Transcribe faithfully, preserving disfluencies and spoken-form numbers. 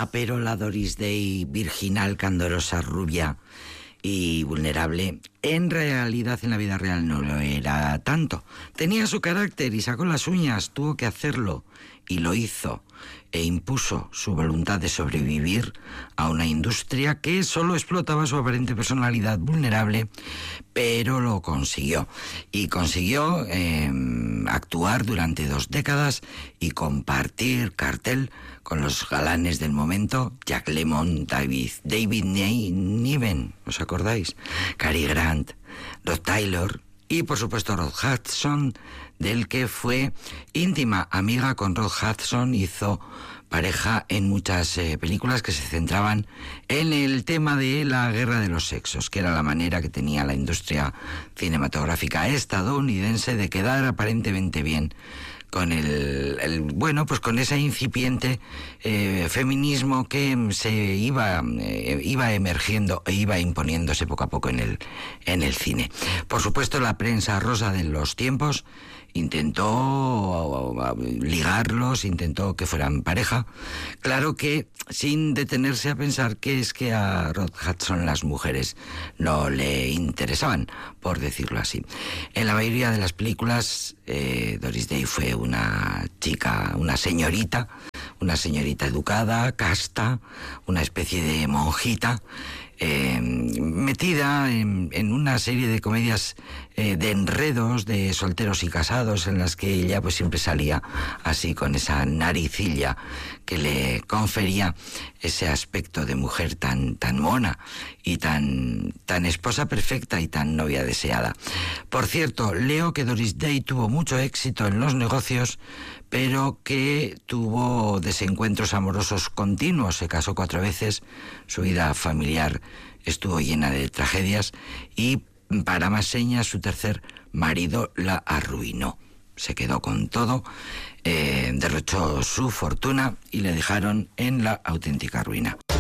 Ah, pero la Doris Day virginal, candorosa, rubia y vulnerable, en realidad en la vida real no lo era tanto. Tenía su carácter y sacó las uñas, tuvo que hacerlo y lo hizo, e impuso su voluntad de sobrevivir a una industria que solo explotaba su aparente personalidad vulnerable, pero lo consiguió. Y consiguió eh, actuar durante dos décadas y compartir cartel con los galanes del momento: Jack Lemmon, David, David Niven, ¿os acordáis? Cary Grant, Rod Taylor y por supuesto Rod Hudson, del que fue íntima amiga con Rod Hudson. Hizo pareja en muchas eh, películas que se centraban en el tema de la guerra de los sexos, que era la manera que tenía la industria cinematográfica estadounidense de quedar aparentemente bien con el, el bueno, pues con ese incipiente eh, feminismo que se iba eh, iba emergiendo e iba imponiéndose poco a poco en el en el cine. Por supuesto, la prensa rosa de los tiempos intentó ligarlos, intentó que fueran pareja, claro que sin detenerse a pensar que es que a Rod Hudson las mujeres no le interesaban, por decirlo así. En la mayoría de las películas, eh, Doris Day fue una chica, una señorita, una señorita educada, casta, una especie de monjita, Eh, metida en, en una serie de comedias eh, de enredos de solteros y casados, en las que ella pues siempre salía así con esa naricilla que le confería ese aspecto de mujer tan, tan mona y tan, tan esposa perfecta y tan novia deseada. Por cierto, leo que Doris Day tuvo mucho éxito en los negocios, pero que tuvo desencuentros amorosos continuos. Se casó cuatro veces, su vida familiar estuvo llena de tragedias y, para más señas, su tercer marido la arruinó. Se quedó con todo, eh, derrochó su fortuna y le dejaron en la auténtica ruina.